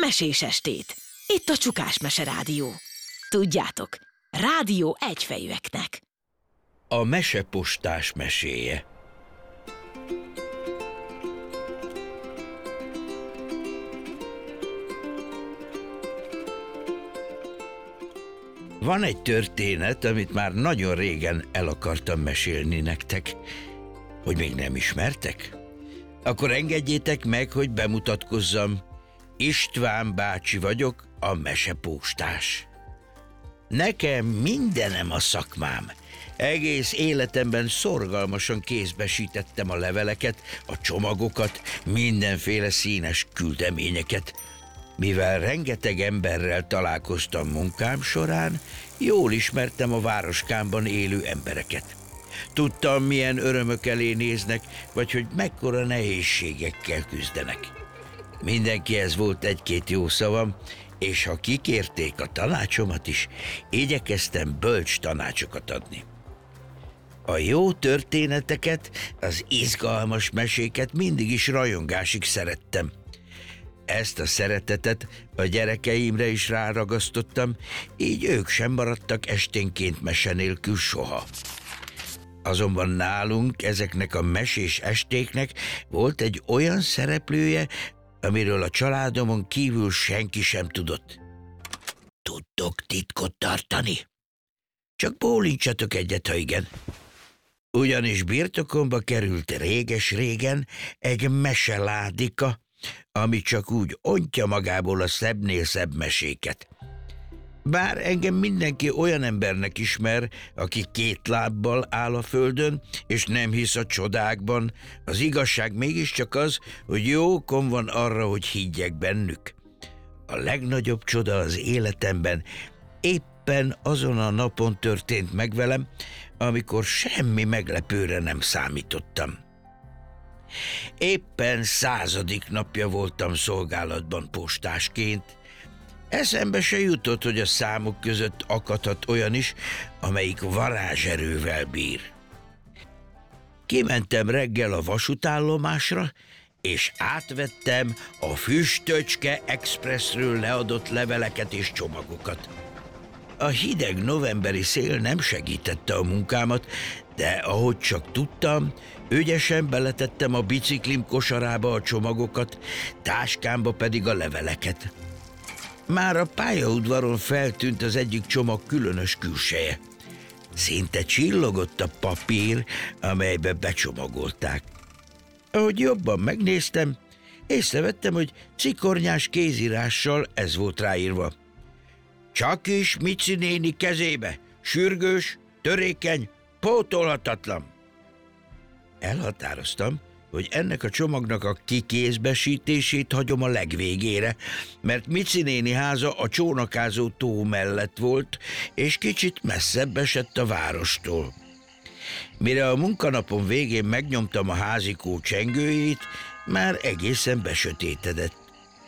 mesés estét. Itt a Csukás Mese Rádió. Tudjátok, rádió egyfejűeknek. A mesepostás meséje. Van egy történet, amit már nagyon régen el akartam mesélni nektek. Hogy még nem ismertek? Akkor engedjétek meg, hogy bemutatkozzam. István bácsi vagyok, a mesepostás. Nekem mindenem a szakmám. Egész életemben szorgalmasan kézbesítettem a leveleket, a csomagokat, mindenféle színes küldeményeket. Mivel rengeteg emberrel találkoztam munkám során, jól ismertem a városkámban élő embereket. Tudtam, milyen örömök elé néznek, vagy hogy mekkora nehézségekkel küzdenek. Mindenkihez volt egy-két jó szavam, és ha kikérték a tanácsomat is, igyekeztem bölcs tanácsokat adni. A jó történeteket, az izgalmas meséket mindig is rajongásig szerettem. Ezt a szeretetet a gyerekeimre is ráragasztottam, így ők sem maradtak esténként mese nélkül soha. Azonban nálunk ezeknek a mesés estéknek volt egy olyan szereplője, amiről a családomon kívül senki sem tudott. Tudtok titkot tartani? Csak bólincsatok egyet, ha igen. Ugyanis birtokomba került réges-régen egy meseládika, ami csak úgy ontja magából a szebbnél szebb meséket. Bár engem mindenki olyan embernek ismer, aki két lábbal áll a földön, és nem hisz a csodákban, az igazság mégiscsak az, hogy jó okom van arra, hogy higgyek bennük. A legnagyobb csoda az életemben éppen azon a napon történt meg velem, amikor semmi meglepőre nem számítottam. Éppen 100. napja voltam szolgálatban postásként. Eszembe se jutott, hogy a számok között akadhat olyan is, amelyik varázserővel bír. Kimentem reggel a vasútállomásra, és átvettem a Füstöcske Expressről leadott leveleket és csomagokat. A hideg novemberi szél nem segítette a munkámat, de ahogy csak tudtam, ügyesen beletettem a biciklim kosarába a csomagokat, táskámba pedig a leveleket. Már a pályaudvaron feltűnt az egyik csomag különös külseje. Szinte csillogott a papír, amelybe becsomagolták. Ahogy jobban megnéztem, észrevettem, hogy cikornyás kézírással ez volt ráírva: csak is Mici néni kezébe, sürgős, törékeny, pótolhatatlan. Elhatároztam, hogy ennek a csomagnak a kikézbesítését hagyom a legvégére, mert Mici néni háza a csónakázó tó mellett volt, és kicsit messzebb esett a várostól. Mire a munkanapom végén megnyomtam a házikó csengőjét, már egészen besötétedett.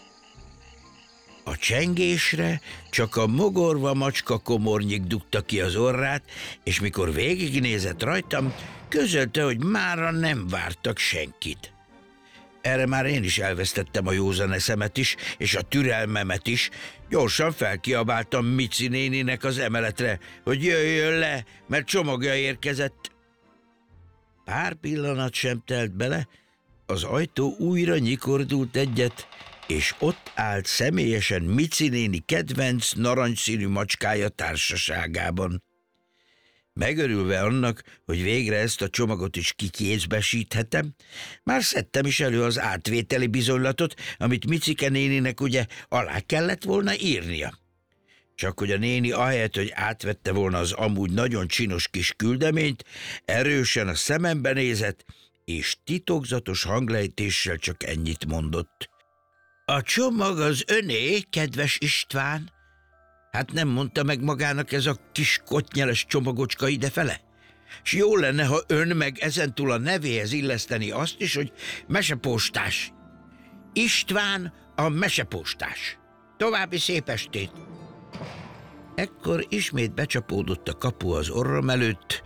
A csengésre csak a mogorva macska komornyik dugta ki az orrát, és mikor végignézett rajtam, közölte, hogy mára nem vártak senkit. Erre már én is elvesztettem a józan eszemet is, és a türelmemet is. Gyorsan felkiabáltam Mici néninek az emeletre, hogy jöjjön le, mert csomagja érkezett. Pár pillanat sem telt bele, az ajtó újra nyikordult egyet, és ott állt személyesen Mici néni kedvenc narancsszínű macskája társaságában. Megörülve annak, hogy végre ezt a csomagot is kikézbesíthetem, már szedtem is elő az átvételi bizonylatot, amit Micike néninek ugye alá kellett volna írnia. Csak hogy a néni ahelyett, hogy átvette volna az amúgy nagyon csinos kis küldeményt, erősen a szemembe nézett, és titokzatos hanglejtéssel csak ennyit mondott: a csomag az öné, kedves István. Hát nem mondta meg magának ez a kis kottnyeles csomagocska idefele? S jó lenne, ha ön meg ezentúl a nevéhez illeszteni azt is, hogy mesepostás. István a mesepostás. További szép estét! Ekkor ismét becsapódott a kapu az orrom előtt,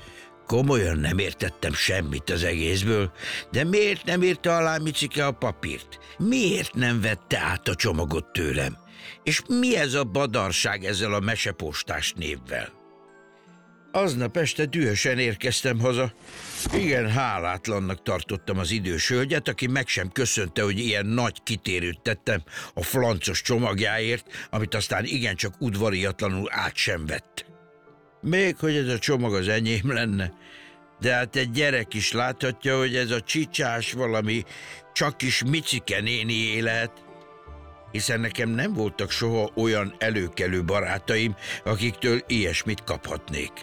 Komolyan nem értettem semmit az egészből, de miért nem írta alá Micike a papírt? Miért nem vette át a csomagot tőlem? És mi ez a badarság ezzel a mesepostás névvel? Aznap este dühösen érkeztem haza. Igen, hálátlannak tartottam az idős hölgyet, aki meg sem köszönte, hogy ilyen nagy kitérőt tettem a flancos csomagjáért, amit aztán igencsak udvariatlanul át sem vett. Még hogy ez a csomag az enyém lenne, de hát egy gyerek is láthatja, hogy ez a csicsás valami csak is Micike nénié lehet, hiszen nekem nem voltak soha olyan előkelő barátaim, akiktől ilyesmit kaphatnék.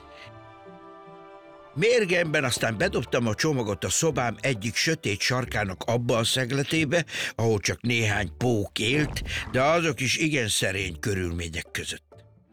Mérgemben aztán bedobtam a csomagot a szobám egyik sötét sarkának abba a szegletébe, ahol csak néhány pók élt, de azok is igen szerény körülmények között.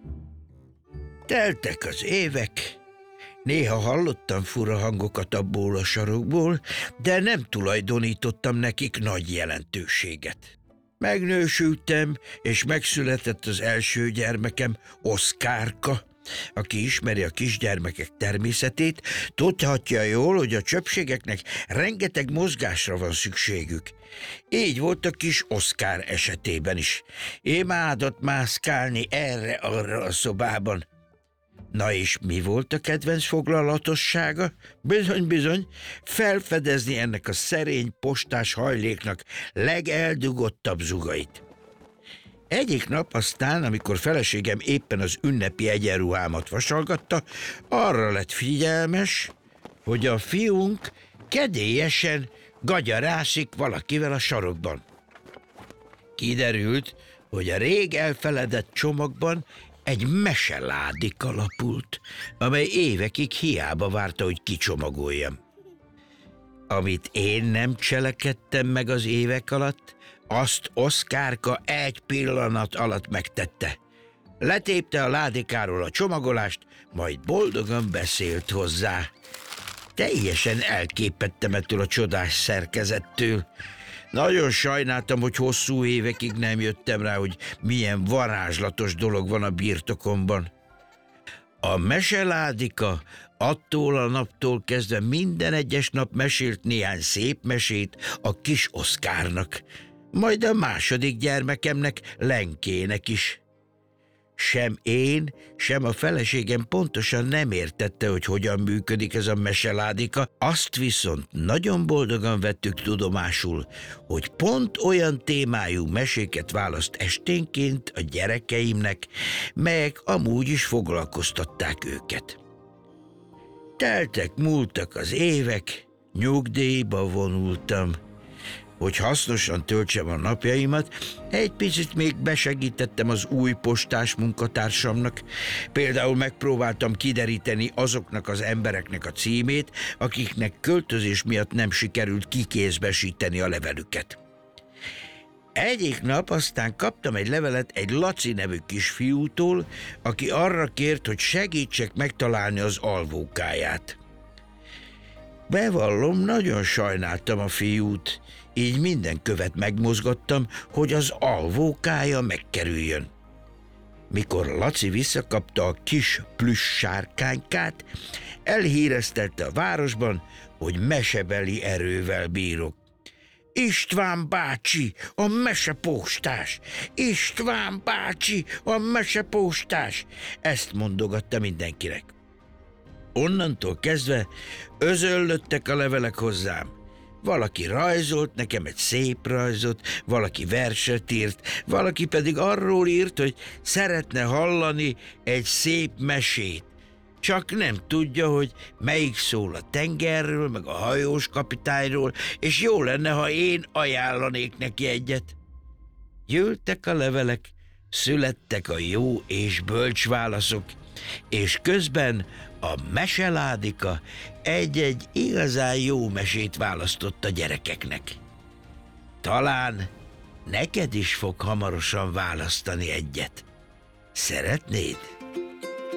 Teltek az évek, néha hallottam fura hangokat abból a sarokból, de nem tulajdonítottam nekik nagy jelentőséget. Megnősültem, és megszületett az első gyermekem, Oszkárka. Aki ismeri a kisgyermekek természetét, tudhatja jól, hogy a csöpségeknek rengeteg mozgásra van szükségük. Így volt a kis Oszkár esetében is. Imádott mászkálni erre-arra a szobában. Na és mi volt a kedvenc foglalatossága? Bizony, felfedezni ennek a szerény postás hajléknak legeldugottabb zugait. Egyik nap aztán, amikor feleségem éppen az ünnepi egyenruhámat vasalgatta, arra lett figyelmes, hogy a fiunk kedélyesen gagyarászik valakivel a sarokban. Kiderült, hogy a rég elfeledett csomagban egy meseládika lapult, amely évekig hiába várta, hogy kicsomagoljam. Amit én nem cselekedtem meg az évek alatt, azt Oszkárka egy pillanat alatt megtette. Letépte a ládikáról a csomagolást, majd boldogan beszélt hozzá. Teljesen elképedtem ettől a csodás szerkezettől. Nagyon sajnáltam, hogy hosszú évekig nem jöttem rá, hogy milyen varázslatos dolog van a birtokomban. A meseládika attól a naptól kezdve minden egyes nap mesélt néhány szép mesét a kis Oszkárnak, majd a második gyermekemnek, Lenkének is. Sem én, sem a feleségem pontosan nem értette, hogy hogyan működik ez a meseládika, azt viszont nagyon boldogan vettük tudomásul, hogy pont olyan témájú meséket választ esténként a gyerekeimnek, melyek amúgy is foglalkoztatták őket. Teltek, múltak az évek, nyugdíjba vonultam. Hogy hasznosan töltsem a napjaimat, egy picit még besegítettem az új postás munkatársamnak. Például megpróbáltam kideríteni azoknak az embereknek a címét, akiknek költözés miatt nem sikerült kikézbesíteni a levelüket. Egyik nap aztán kaptam egy levelet egy Laci nevű kisfiútól, aki arra kért, hogy segítsek megtalálni az alvókáját. Bevallom, nagyon sajnáltam a fiút, így minden követ megmozgattam, hogy az alvókája megkerüljön. Mikor Laci visszakapta a kis plüss sárkánykát, elhíreztelte a városban, hogy mesebeli erővel bírok. István bácsi, a mesepostás! István bácsi, a mesepostás! Ezt mondogatta mindenkinek. Onnantól kezdve özöllöttek a levelek hozzám. Valaki rajzolt nekem egy szép rajzot, valaki verset írt, valaki pedig arról írt, hogy szeretne hallani egy szép mesét. Csak nem tudja, hogy melyik szól a tengerről, meg a hajós kapitányról, és jó lenne, ha én ajánlanék neki egyet. Gyűltek a levelek, születtek a jó és bölcs válaszok, és közben a meseládika egy-egy igazán jó mesét választott a gyerekeknek. Talán neked is fog hamarosan választani egyet. Szeretnéd?